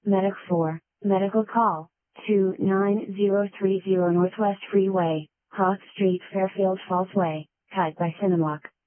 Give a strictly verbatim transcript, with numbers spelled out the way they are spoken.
Medic four, medical call, two nine zero three zero Northwest Freeway, Hawk Street, Fairfield Falls Way, Kite by Cinemark.